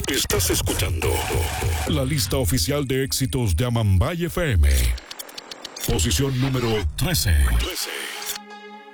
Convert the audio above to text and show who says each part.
Speaker 1: Estás escuchando la lista oficial de éxitos de Amambay FM. Posición número 13.